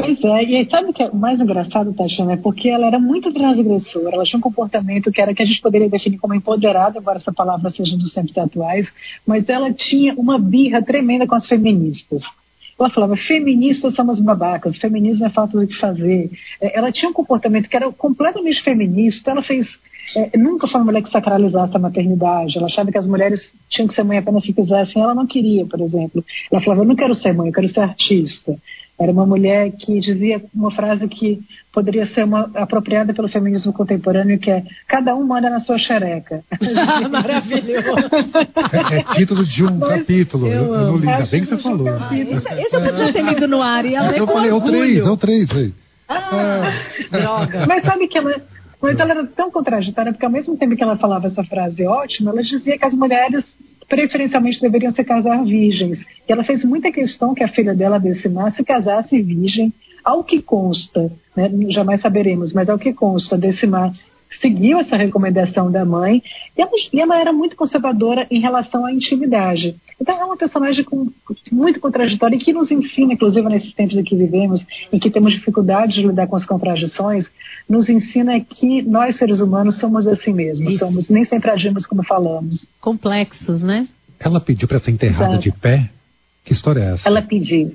Pois é, e aí, sabe o que é o mais engraçado, Tatiana? É porque ela era muito transgressora, ela tinha um comportamento que a gente poderia definir como empoderada, embora essa palavra seja dos tempos atuais, mas ela tinha uma birra tremenda com as feministas. Ela falava, feministas são as babacas, feminismo é falta do que fazer. Ela tinha um comportamento que era completamente feminista, ela fez... nunca foi uma mulher que sacralizasse a maternidade, ela achava que as mulheres tinham que ser mãe apenas se quisessem, ela não queria, por exemplo. Ela falava, eu não quero ser mãe, eu quero ser artista. Era uma mulher que dizia uma frase que poderia ser apropriada pelo feminismo contemporâneo, que é, cada um manda na sua xereca. Maravilhoso. É título de um capítulo, eu não li, ainda bem que você falou. Esse eu podia ter lido no ar, e ela eu falei, é o 3 aí. Droga. Mas sabe que mas ela era tão contraditória, porque ao mesmo tempo que ela falava essa frase ótima, ela dizia que as mulheres preferencialmente deveriam se casar virgens. E ela fez muita questão que a filha dela, Decimar, se casasse virgem, ao que consta, né, jamais saberemos, mas ao que consta, Decimar seguiu essa recomendação da mãe, e ela era muito conservadora em relação à intimidade. Então é uma personagem muito contraditória e que nos ensina, inclusive nesses tempos em que vivemos, em que temos dificuldade de lidar com as contradições, nos ensina que nós, seres humanos, somos assim mesmo, nem sempre agimos como falamos. Complexos, né? Ela pediu para ser enterrada de pé? Que história é essa? Ela pediu.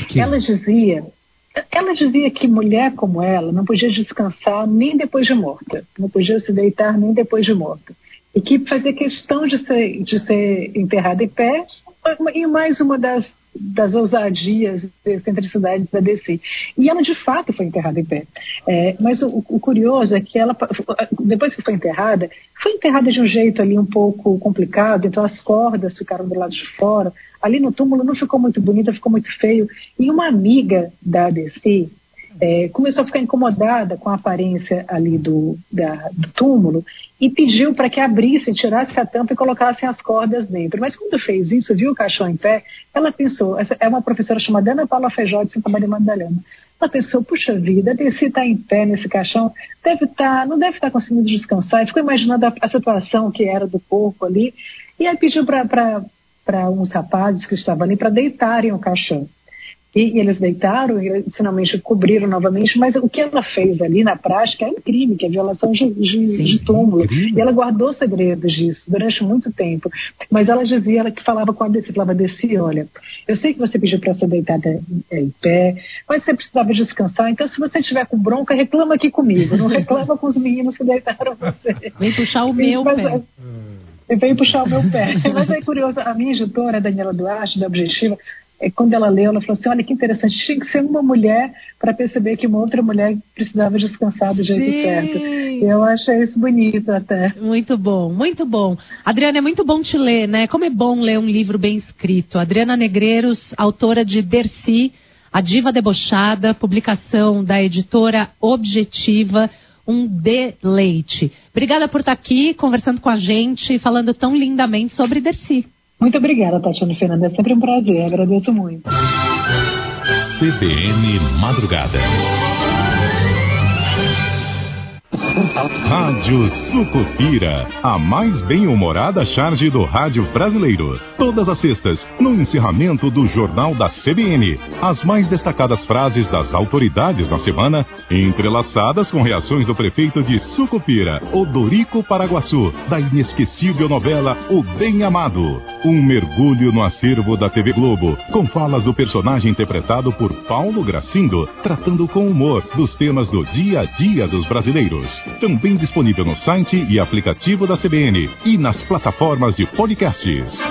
Ela dizia que mulher como ela não podia descansar nem depois de morta, não podia se deitar nem depois de morta. E que fazia questão de ser enterrada em pé, e mais uma das ousadias e excentricidades da DC. E ela, de fato, foi enterrada em pé. Mas o curioso é que ela, depois que foi enterrada de um jeito ali um pouco complicado, então as cordas ficaram do lado de fora. Ali no túmulo não ficou muito bonito, ficou muito feio. E uma amiga da DC começou a ficar incomodada com a aparência ali do túmulo e pediu para que abrissem, tirasse a tampa e colocassem as cordas dentro. Mas quando fez isso, viu o caixão em pé, ela pensou, é uma professora chamada Ana Paula Feijó de Santa Maria Madalena. Ela pensou, puxa vida, a DC está em pé nesse caixão, não deve estar conseguindo descansar. E ficou imaginando a situação que era do corpo ali. E aí pediu para uns rapazes que estavam ali para deitarem o caixão. E eles deitaram e finalmente cobriram novamente, mas o que ela fez ali na prática é um crime, que é violação de túmulo. E ela guardou segredos disso durante muito tempo. Mas ela dizia, ela que falava com a Desi, falava, Desi, olha, eu sei que você pediu para ser deitada em pé, mas você precisava descansar, então se você estiver com bronca, reclama aqui comigo, não reclama com os meninos que deitaram você. Vem puxar o meu pé. Veio puxar o meu pé. Mas é curioso, a minha editora, a Daniela Duarte, da Objetiva, quando ela leu, ela falou assim, olha que interessante, tinha que ser uma mulher para perceber que uma outra mulher precisava descansar do jeito certo. E eu achei isso bonito até. Muito bom, muito bom. Adriana, é muito bom te ler, né? Como é bom ler um livro bem escrito. Adriana Negreiros, autora de Dercy, A Diva Debochada, publicação da editora Objetiva, um deleite. Obrigada por estar aqui, conversando com a gente, falando tão lindamente sobre Dercy. Muito obrigada, Tatiana e Fernanda. É sempre um prazer. Agradeço muito. CBN Madrugada. Rádio Sucupira, a mais bem-humorada charge do rádio brasileiro. Todas as sextas, no encerramento do Jornal da CBN. As mais destacadas frases das autoridades na semana, entrelaçadas com reações do prefeito de Sucupira, Odorico Paraguaçu, da inesquecível novela O Bem Amado. Um mergulho no acervo da TV Globo, com falas do personagem interpretado por Paulo Gracindo, tratando com humor dos temas do dia a dia dos brasileiros. Também disponível no site e aplicativo da CBN e nas plataformas de podcasts.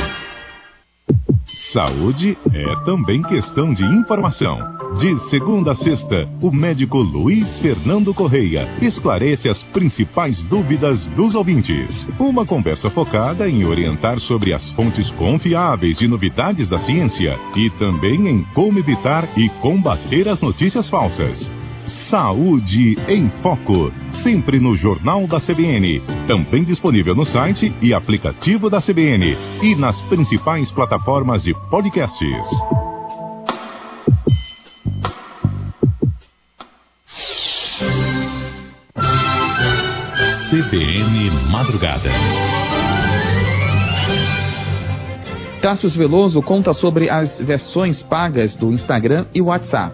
Saúde é também questão de informação. De segunda a sexta, o médico Luiz Fernando Correia esclarece as principais dúvidas dos ouvintes. Uma conversa focada em orientar sobre as fontes confiáveis de novidades da ciência e também em como evitar e combater as notícias falsas. Saúde em Foco, sempre no Jornal da CBN, também disponível no site e aplicativo da CBN e nas principais plataformas de podcasts. CBN Madrugada. Tássio Veloso conta sobre as versões pagas do Instagram e WhatsApp.